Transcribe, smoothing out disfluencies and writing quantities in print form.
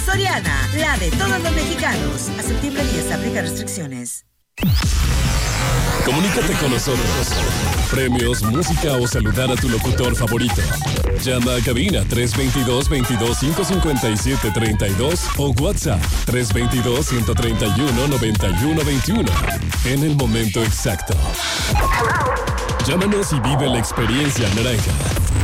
Soriana, la de todos los mexicanos. A septiembre 10 aplica restricciones. Comunícate con nosotros. Premios, música o saludar a tu locutor favorito. Llama a cabina 322-557-32 o WhatsApp 322-131-9121. En el momento exacto. Llámanos y vive la experiencia naranja.